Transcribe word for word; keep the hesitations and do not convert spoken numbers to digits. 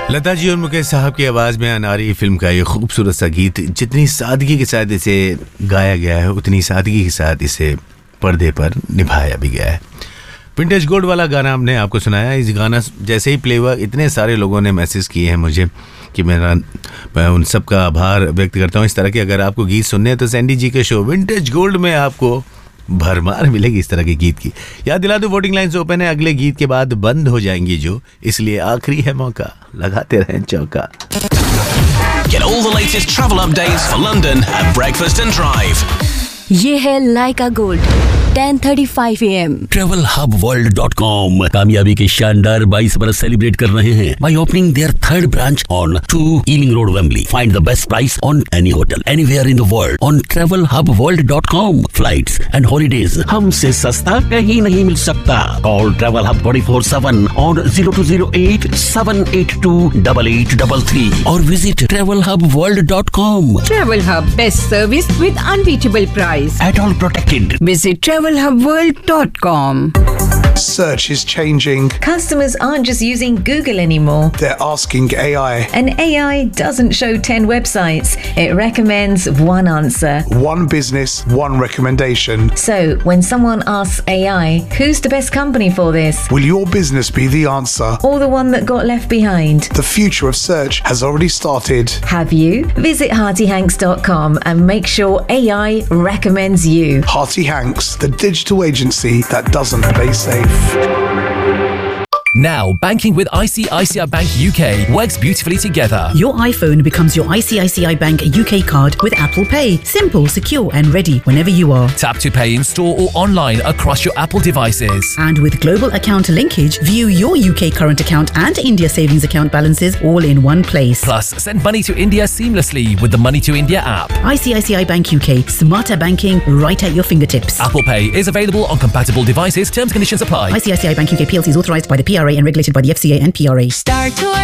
लता जी और मुकेश साहब की आवाज़ में अनारी फिल्म का ये खूबसूरत सा गीत जितनी सादगी के साथ इसे गाया गया है उतनी सादगी के साथ इसे पर्दे पर निभाया भी गया है। विंटेज गोल्ड वाला गाना हमने आपको सुनाया। इस गाना जैसे ही प्ले हुआ इतने सारे लोगों ने मैसेज किए हैं मुझे कि मेरा मैं उन सब का आभार व्यक्त करता हूँ। इस तरह के अगर आपको गीत सुनने हैं तो सैंडी जी के शो विंटेज गोल्ड में आपको भरमार मिलेगी इस तरह के गीत की। याद दिला दो वोटिंग लाइन्स ओपन है, अगले गीत के बाद बंद हो जाएंगी जो, इसलिए आखिरी है मौका, लगाते रहें चौका। Get all the latest travel updates for London at Breakfast and Drive. ये है लाइका gold ten thirty five A M. Travel hub world dot com कामयाबी के शानदार बाईस बरस सेलिब्रेट कर रहे हैं by opening their third branch on to Ealing Road, Wembley. Find the best price on any hotel anywhere in the world on travel hub world dot com. Flights and holidays हमसे सस्ता कहीं नहीं मिल सकता। Call Travel Hub two four seven on zero two zero eight seven eight two eight eight three three or visit travel hub world dot com. Travel Hub, best service with unbeatable price. At all protected. Visit travel hub world dot com. Search is changing. Customers aren't just using Google anymore. They're asking A I. And A I doesn't show ten websites. It recommends one answer. One business, one recommendation. So, when someone asks A I, who's the best company for this? Will your business be the answer? Or the one that got left behind? The future of search has already started. Have you? Visit hearty hanks dot com and make sure A I recommends you. Hearty Hanks, the digital agency that doesn't play safe. Now, banking with I C I C I Bank U K works beautifully together. Your iPhone becomes your I C I C I Bank U K card with Apple Pay. Simple, secure and ready whenever you are. Tap to pay in store or online across your Apple devices. And with global account linkage, view your U K current account and India savings account balances all in one place. Plus, send money to India seamlessly with the Money to India app. I C I C I Bank U K. Smarter banking right at your fingertips. Apple Pay is available on compatible devices. Terms and conditions apply. I C I C I Bank U K P L C is authorised by the P R A and regulated by the F C A and P R A. Star Tour